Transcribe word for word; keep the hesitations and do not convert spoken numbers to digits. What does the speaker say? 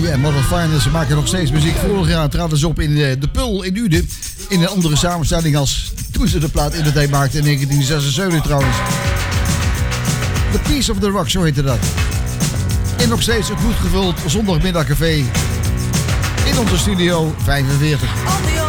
ja, Model Finance, ze maken nog steeds muziek. Vorig jaar traden ze op in de, de Pul in Uden. In een andere samenstelling als toen ze de plaat in de tijd maakten in negentien zesenzeventig trouwens. The Piece of the Rock, zo heette dat. En nog steeds een goed gevuld zondagmiddagcafé in onze studio vijfenveertig.